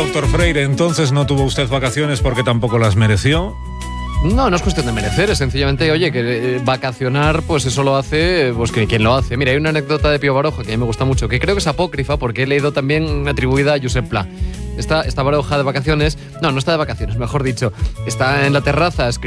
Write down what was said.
doctor Freire, entonces no tuvo usted vacaciones porque tampoco las mereció. No es cuestión de merecer, es sencillamente, oye, que vacacionar, pues eso lo hace, pues que quien lo hace. Mira, hay una anécdota de Pío Baroja que a mí me gusta mucho, que creo que es apócrifa porque he leído también atribuida a Josep Pla. Esta Baroja de vacaciones, no está de vacaciones, mejor dicho, está en la terraza escribiendo